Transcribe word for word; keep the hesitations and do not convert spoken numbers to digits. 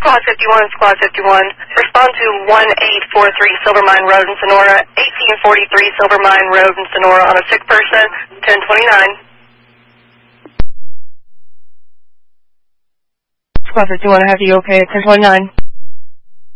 Squad fifty-one, Squad fifty-one. Respond to one eight four three Silver Mine Road in Sonora, eighteen forty-three Silver Mine Road in Sonora on a sick person, ten twenty-nine. Squad fifty-one, I have you okay at ten twenty-nine.